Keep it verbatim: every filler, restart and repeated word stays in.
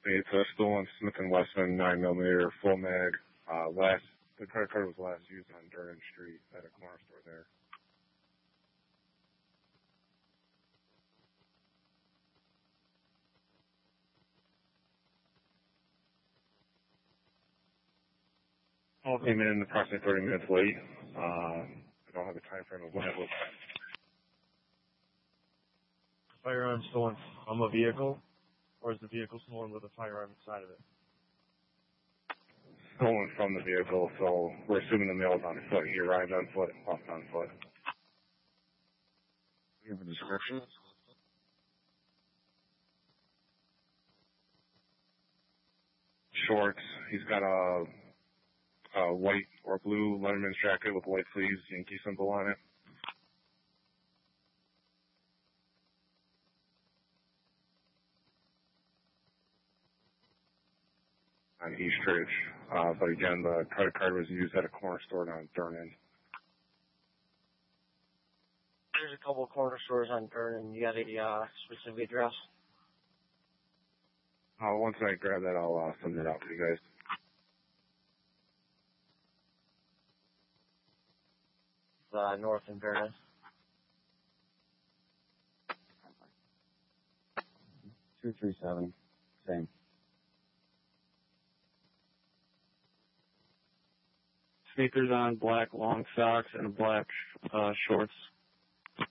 It's a stolen Smith and Wesson nine millimeter full mag. Uh, last the credit card was last used on Durnan Street at a corner store there. All came in approximately thirty minutes late. Uh, I don't have a time frame of when it was. Firearm stolen from a vehicle, or is the vehicle stolen with a firearm inside of it? Stolen from the vehicle, so we're assuming the male is on foot. He arrived on foot and left on foot. Do you have a description? Shorts. He's got a, a white or blue Letterman's jacket with white sleeves, Yankee symbol on it. On Eastridge. Uh, but again, the credit card was used at a corner store down Durnan. There's a couple of corner stores on Durnan. You got a uh, specific address? Uh, once I grab that, I'll uh, send it out to you guys. Uh, north in Durnan. two three seven. Same. Sneakers on, black long socks, and black uh, shorts.